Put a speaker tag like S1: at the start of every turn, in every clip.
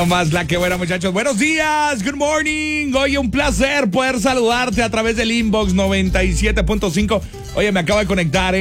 S1: Más la que buena, muchachos. Buenos días, good morning. Oye, un placer poder saludarte a través del inbox 97.5. Oye, me acabo de conectar,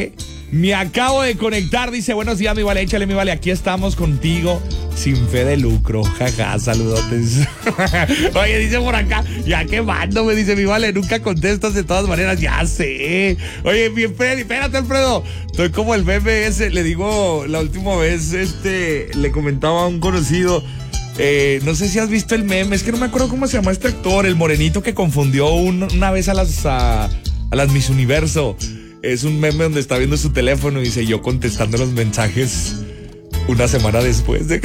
S1: dice, buenos días, mi vale, échale, mi vale, aquí estamos contigo, sin fe de lucro, jaja, saludotes. Oye, dice por acá, ya quemando, me dice, mi vale, nunca contestas de todas maneras, ya sé. Oye, espérate, Alfredo, estoy como el meme ese, le digo, la última vez, le comentaba a un conocido, no sé si has visto el meme, es que no me acuerdo cómo se llama este actor, el morenito que confundió una vez a las Miss Universo. Es un meme donde está viendo su teléfono y dice, yo contestando los mensajes una semana después de que...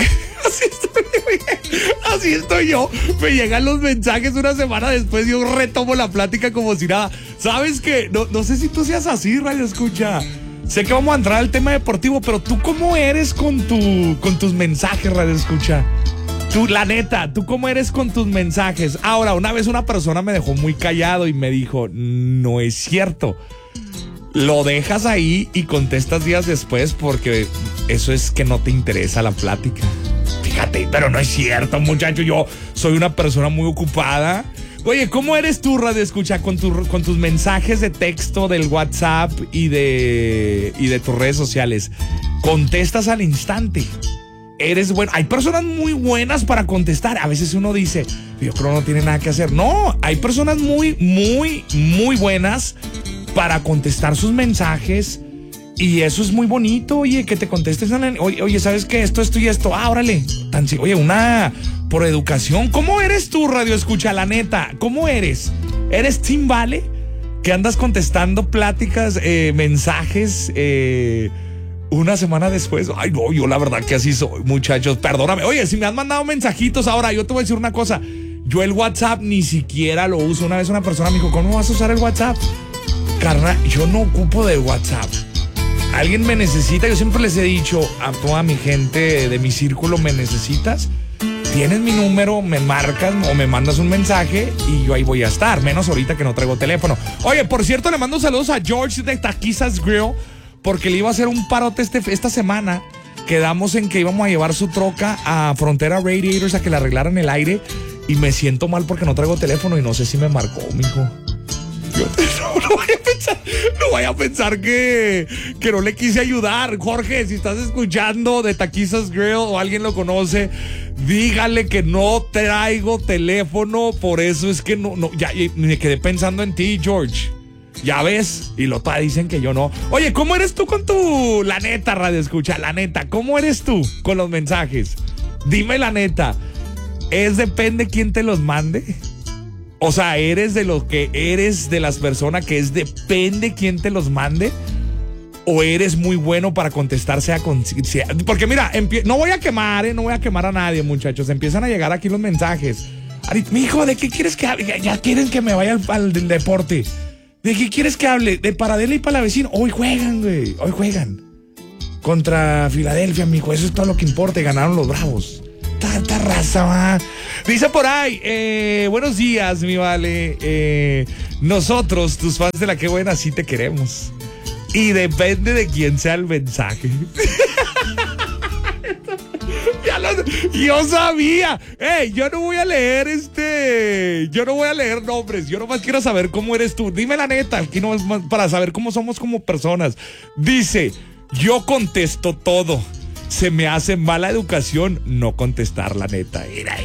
S1: Así estoy yo. Me llegan los mensajes una semana después y yo retomo la plática como si nada. ¿Sabes qué? No sé si tú seas así, Radio Escucha. Sé que vamos a entrar al tema deportivo, pero tú ¿cómo eres con tus mensajes, Radio Escucha? Tú, la neta, ¿tú cómo eres con tus mensajes? Ahora, una vez una persona me dejó muy callado y me dijo, no es cierto. Lo dejas ahí y contestas días después porque eso es que no te interesa la plática. Fíjate, pero no es cierto, muchacho. Yo soy una persona muy ocupada. Oye, ¿cómo eres tú, Radio Escucha, con tus mensajes de texto del WhatsApp y de tus redes sociales? ¿Contestas al instante? Eres bueno. Hay personas muy buenas para contestar. A veces uno dice, yo creo que no tiene nada que hacer. No, hay personas muy, muy, muy buenas para contestar sus mensajes y eso es muy bonito, oye, que te contestes, oye, ¿sabes qué? Esto y esto, órale, oye, por educación. ¿Cómo eres tú, Radio Escucha, la neta? ¿Cómo eres? ¿Eres Team Vale? Que andas contestando pláticas, mensajes, una semana después. Ay, no, yo la verdad que así soy, muchachos, perdóname. Oye, si me han mandado mensajitos ahora, yo te voy a decir una cosa, yo el WhatsApp ni siquiera lo uso. Una vez una persona me dijo, ¿cómo vas a usar el WhatsApp? Carnal, yo no ocupo de WhatsApp. Alguien me necesita, yo siempre les he dicho a toda mi gente de mi círculo, ¿me necesitas? Tienes mi número, me marcas o me mandas un mensaje y yo ahí voy a estar, menos ahorita que no traigo teléfono. Oye, por cierto, le mando saludos a George de Taquizas Grill porque le iba a hacer un parote esta semana. Quedamos en que íbamos a llevar su troca a Frontera Radiators a que le arreglaran el aire y me siento mal porque no traigo teléfono y no sé si me marcó, mijo. No vaya a pensar que no le quise ayudar. Jorge, si estás escuchando de Taquizas Grill o alguien lo conoce, dígale que no traigo teléfono. Por eso es que no, ya me quedé pensando en ti, George. Ya ves, y dicen que yo no. Oye, ¿cómo eres tú con la neta, Radio Escucha? La neta, ¿cómo eres tú con los mensajes? Dime la neta. Depende quién te los mande. O sea, ¿eres de las personas que depende quién te los mande? ¿O eres muy bueno para contestar porque mira, no voy a quemar a nadie, muchachos. Empiezan a llegar aquí los mensajes. Mijo, ¿de qué quieres que hable? Ya quieren que me vaya al deporte. ¿De qué quieres que hable? De Paradela y Palavecino. Hoy juegan, güey. Hoy juegan. Contra Filadelfia, mijo. Eso es todo lo que importa. Ganaron los Bravos. Tanta raza, va. Dice por ahí, buenos días, mi vale. Nosotros, tus fans de la que buena, sí te queremos. Y depende de quién sea el mensaje. Yo sabía. Yo no voy a leer yo no voy a leer nombres. Yo nomás quiero saber cómo eres tú. Dime la neta, aquí no es más para saber cómo somos como personas. Dice, yo contesto todo. Se me hace mala educación no contestar, la neta. Mira.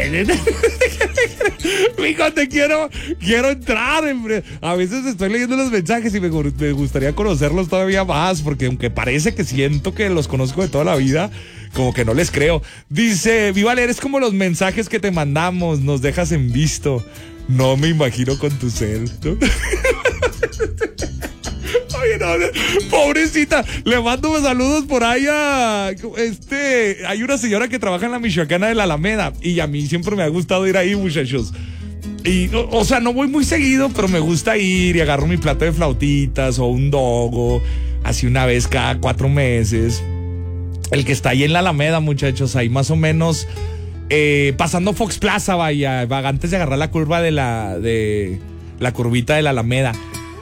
S1: Mijo, te quiero entrar. A veces estoy leyendo los mensajes y me gustaría conocerlos todavía más, porque aunque parece que siento que los conozco de toda la vida, como que no les creo. Dice, Vivale, eres como los mensajes que te mandamos, nos dejas en visto. No me imagino con tu cel, ¿no? Oye, no, pobrecita, le mando saludos por ahí hay una señora que trabaja en la Michoacana de la Alameda y a mí siempre me ha gustado ir ahí, muchachos. Y, o sea, no voy muy seguido, pero me gusta ir y agarro mi plato de flautitas o un dogo, así una vez cada 4 meses. El que está ahí en la Alameda, muchachos, ahí más o menos, pasando Fox Plaza, vaya, antes de agarrar la curva de la curvita de la Alameda.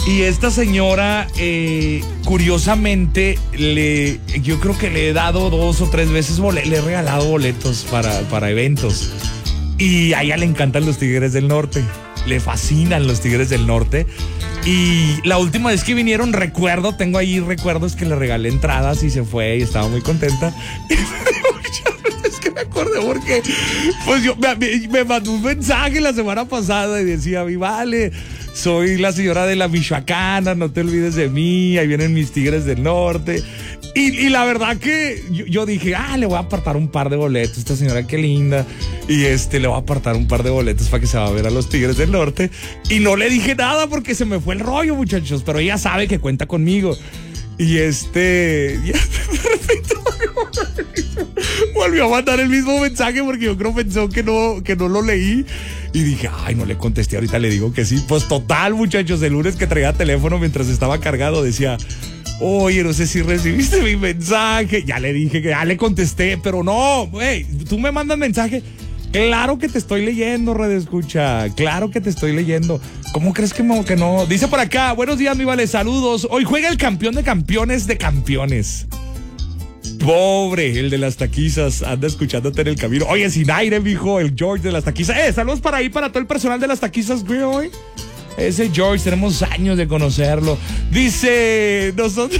S1: Y esta señora, curiosamente, yo creo que le he dado 2 o 3 veces, le he regalado boletos para eventos. Y a ella le encantan los Tigres del Norte. Le fascinan los Tigres del Norte. Y la última vez que vinieron, tengo ahí recuerdos que le regalé entradas y se fue y estaba muy contenta. Es que me acordé porque pues me mandó un mensaje la semana pasada y decía, mi vale, soy la señora de la Michoacana, no te olvides de mí, ahí vienen mis Tigres del Norte. Y la verdad que yo dije, le voy a apartar un par de boletos, esta señora qué linda. Y le voy a apartar un par de boletos para que se va a ver a los Tigres del Norte. Y no le dije nada porque se me fue el rollo, muchachos, pero ella sabe que cuenta conmigo. Y ya de repente volvió a mandar el mismo mensaje porque yo creo pensó que no lo leí. Y dije, no le contesté, ahorita le digo que sí. Pues total, muchachos, el lunes que traía teléfono mientras estaba cargado decía, oye, no sé si recibiste mi mensaje. Ya le dije que ya le contesté, pero no, tú me mandas mensaje. Claro que te estoy leyendo, Radio Escucha. Claro que te estoy leyendo. ¿Cómo crees que no? Dice por acá, buenos días, mi vale, saludos. Hoy juega el campeón de campeones de campeones. Pobre, el de las taquizas, anda escuchándote en el camino. Oye, sin aire, mijo, el George de las taquizas. Saludos para todo el personal de las taquizas, güey, hoy. Ese George, tenemos años de conocerlo. Dice, nosotros...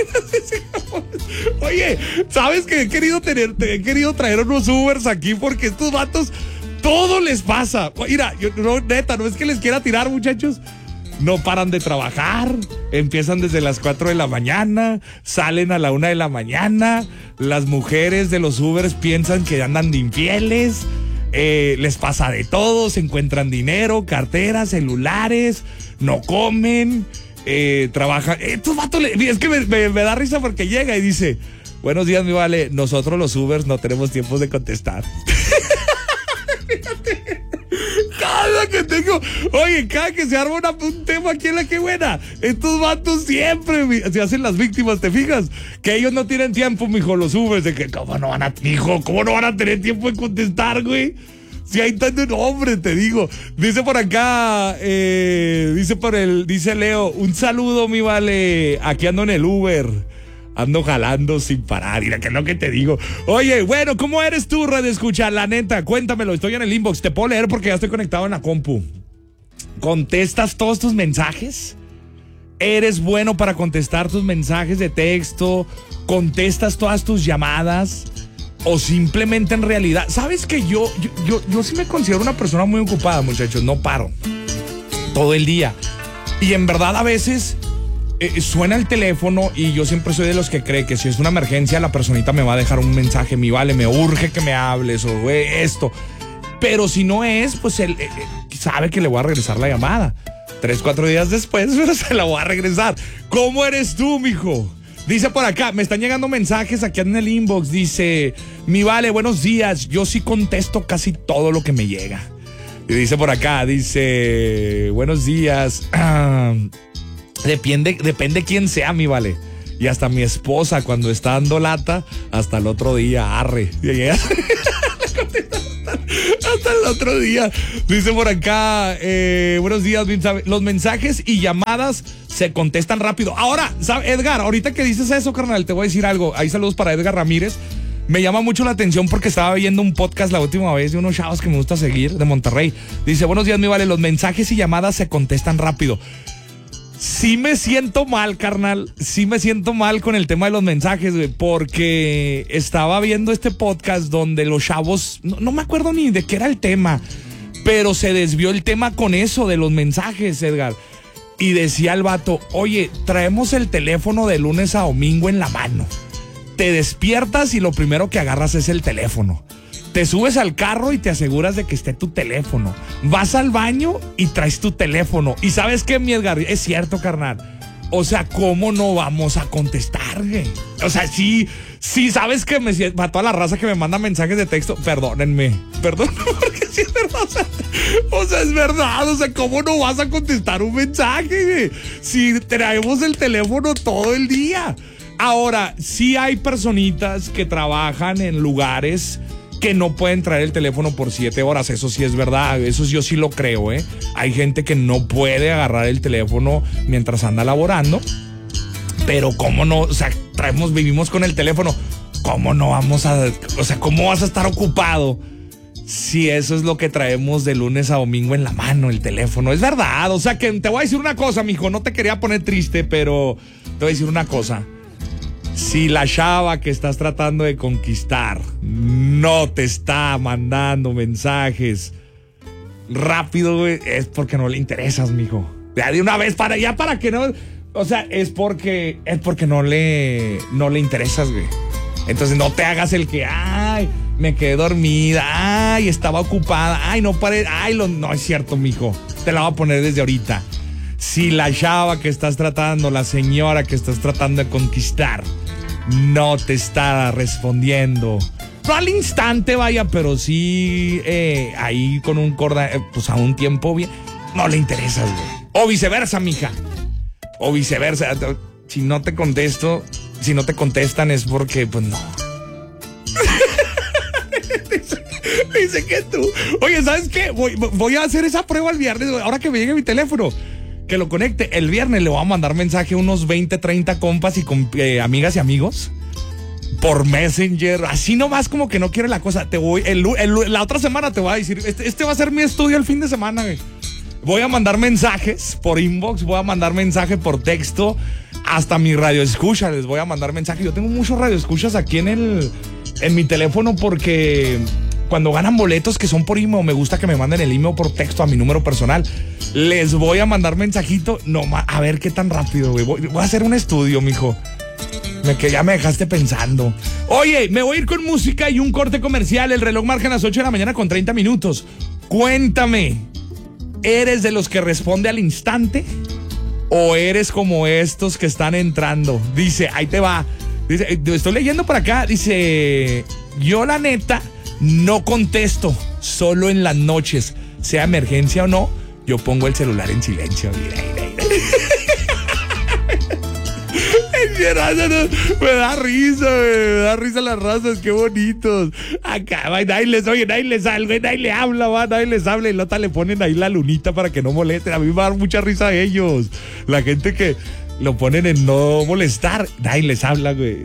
S1: Oye, ¿sabes que he querido traer unos Ubers aquí porque estos vatos todo les pasa? Mira, neta, no es que les quiera tirar, muchachos. No paran de trabajar, empiezan desde las 4 de la mañana, salen a la 1 de la mañana. Las mujeres de los Ubers piensan que andan de infieles. Les pasa de todo, se encuentran dinero, carteras, celulares, no comen, trabajan. Estos vatos, es que me da risa porque llega y dice, buenos días, mi vale, nosotros los Ubers no tenemos tiempo de contestar. Fíjate, cada que se arma un tema aquí en La Que Buena, estos vatos siempre se hacen las víctimas, ¿te fijas? Que ellos no tienen tiempo, mijo, los Ubers, de que ¿cómo no van a tener tiempo de contestar, güey? Si hay tanto nombre, te digo. Dice por acá, dice Leo, un saludo, mi vale, aquí ando en el Uber. Ando jalando sin parar, mira, que es lo que te digo. Oye, bueno, ¿cómo eres tú, Radio Escucha? La neta, cuéntamelo, estoy en el inbox, te puedo leer porque ya estoy conectado en la compu. ¿Contestas todos tus mensajes? ¿Eres bueno para contestar tus mensajes de texto? ¿Contestas todas tus llamadas? ¿O simplemente en realidad? ¿Sabes que yo sí me considero una persona muy ocupada, muchachos? No paro todo el día. Y en verdad a veces... suena el teléfono y yo siempre soy de los que cree que si es una emergencia la personita me va a dejar un mensaje, mi vale, me urge que me hables o esto. Pero si no es, pues él sabe que le voy a regresar la llamada. 3, 4 días después, pero se la voy a regresar. ¿Cómo eres tú, mijo? Dice por acá, me están llegando mensajes aquí en el inbox. Dice, mi vale, buenos días. Yo sí contesto casi todo lo que me llega. Y dice por acá, dice, buenos días. Depende quién sea, mi vale. Y hasta mi esposa, cuando está dando lata, hasta el otro día, arre. Hasta el otro día. Dice por acá, buenos días, los mensajes y llamadas se contestan rápido. Ahora, Edgar, ahorita que dices eso, carnal, te voy a decir algo. Hay saludos para Edgar Ramírez. Me llama mucho la atención porque estaba viendo un podcast la última vez de unos chavos que me gusta seguir, de Monterrey. Dice, buenos días, mi vale, los mensajes y llamadas se contestan rápido. Sí me siento mal, carnal. Sí me siento mal con el tema de los mensajes, güey, porque estaba viendo este podcast donde los chavos, no me acuerdo ni de qué era el tema, pero se desvió el tema con eso de los mensajes, Edgar. Y decía el vato, oye, traemos el teléfono de lunes a domingo en la mano. Te despiertas y lo primero que agarras es el teléfono. Te subes al carro y te aseguras de que esté tu teléfono. Vas al baño y traes tu teléfono. Y ¿sabes qué, mi Edgar? Es cierto, carnal. O sea, ¿cómo no vamos a contestar, güey? O sea, sí, ¿sabes que para toda la raza que me manda mensajes de texto? Perdónenme, porque sí es verdad. O sea, es verdad. O sea, ¿cómo no vas a contestar un mensaje, güey? Si traemos el teléfono todo el día. Ahora, sí hay personitas que trabajan en lugares que no pueden traer el teléfono por 7 horas. Eso sí es verdad, eso yo sí lo creo, ¿eh? Hay gente que no puede agarrar el teléfono mientras anda laborando. Pero cómo no, o sea, vivimos con el teléfono. ¿Cómo no vamos a, o sea, cómo vas a estar ocupado si eso es lo que traemos de lunes a domingo en la mano, el teléfono? Es verdad, o sea que te voy a decir una cosa, mijo, no te quería poner triste, pero te voy a decir una cosa. Si la chava que estás tratando de conquistar no te está mandando mensajes rápido, güey, es porque no le interesas, mijo. Ya de una vez para que no, o sea, es porque no le interesas, güey. Entonces no te hagas el que, ay, me quedé dormida, ay, estaba ocupada, ay, no paré, ay, no es cierto, mijo. Te la voy a poner desde ahorita. Si la chava que estás tratando, la señora que estás tratando de conquistar, no te está respondiendo, no al instante, vaya, pero sí ahí con un pues a un tiempo bien, no le interesas, güey. O viceversa, mija. O viceversa. Si no te contesto, si no te contestan es porque, pues no. Dice que tú. Oye, ¿sabes qué? Voy a hacer esa prueba el viernes. Ahora que me llegue mi teléfono, que lo conecte. El viernes le voy a mandar mensaje a unos 20, 30 compas y amigas y amigos por Messenger. Así nomás como que no quiere la cosa. La otra semana te voy a decir, este va a ser mi estudio el fin de semana, güey. Voy a mandar mensajes por inbox, voy a mandar mensajes por texto, hasta mi radioescucha les voy a mandar mensajes. Yo tengo muchos radioescuchas aquí en mi teléfono porque cuando ganan boletos que son por email, me gusta que me manden el email por texto a mi número personal. Les voy a mandar mensajito, a ver qué tan rápido, güey. Voy a hacer un estudio, mijo. Que ya me dejaste pensando. Oye, me voy a ir con música y un corte comercial. El reloj marca las 8 de la mañana con 30 minutos. Cuéntame, ¿eres de los que responde al instante? ¿O eres como estos que están entrando? Dice, ahí te va. Dice, estoy leyendo por acá. Dice, yo la neta no contesto, solo en las noches. Sea emergencia o no, yo pongo el celular en silencio. Mira. Me da risa las razas, qué bonitos. Acá, nadie les salga, nadie le habla, nadie les habla y lota le ponen ahí la lunita para que no molesten. A mí me va a dar mucha risa a ellos. La gente que lo ponen en no molestar, nadie les habla, güey.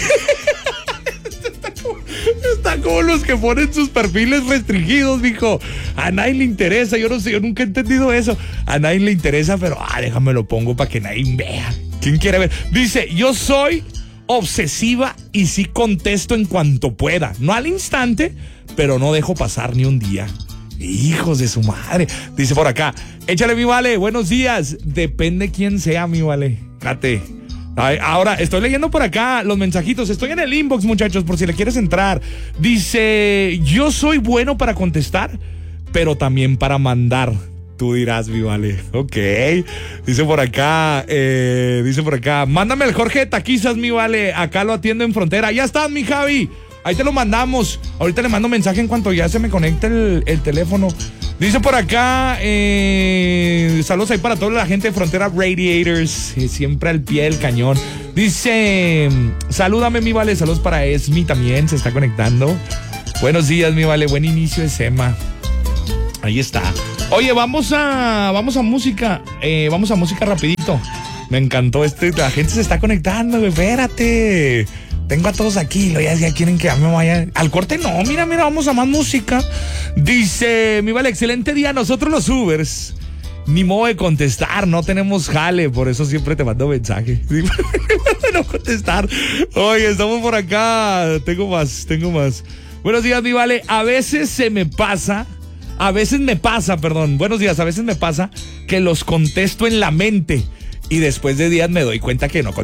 S1: Está como los que ponen sus perfiles restringidos, mijo. A nadie le interesa, yo no sé, yo nunca he entendido eso. A nadie le interesa, pero déjame lo pongo para que nadie vea. ¿Quién quiere ver? Dice, yo soy obsesiva y sí contesto en cuanto pueda. No al instante, pero no dejo pasar ni un día. Hijos de su madre. Dice por acá, échale, mi vale, buenos días. Depende quién sea, mi vale. Fíjate. Ahora, estoy leyendo por acá los mensajitos. Estoy en el inbox, muchachos, por si le quieres entrar. Dice, yo soy bueno para contestar, pero también para mandar. Tú dirás, mi vale. Ok. Dice por acá, mándame el Jorge de Taquizas, mi vale. Acá lo atiendo en Frontera. Ya estás, mi Javi. Ahí te lo mandamos. Ahorita le mando mensaje en cuanto ya se me conecte el teléfono. Dice por acá, saludos ahí para toda la gente de Frontera Radiators, siempre al pie del cañón. Dice, salúdame, mi vale. Saludos para Esmi también, se está conectando. Buenos días, mi vale. Buen inicio de Sema. Ahí está. Oye, vamos a música. Vamos a música rapidito. Me encantó la gente se está conectando, güey. Espérate. Tengo a todos aquí. Ya quieren que ya me vaya. Al corte no. Mira, vamos a más música. Dice, mi vale, excelente día. Nosotros los Ubers, ni modo de contestar. No tenemos jale. Por eso siempre te mando mensaje. No contestar. Oye, estamos por acá. Tengo más. Buenos días, mi vale. A veces me pasa, buenos días, a veces me pasa que los contesto en la mente y después de días me doy cuenta que no contesto.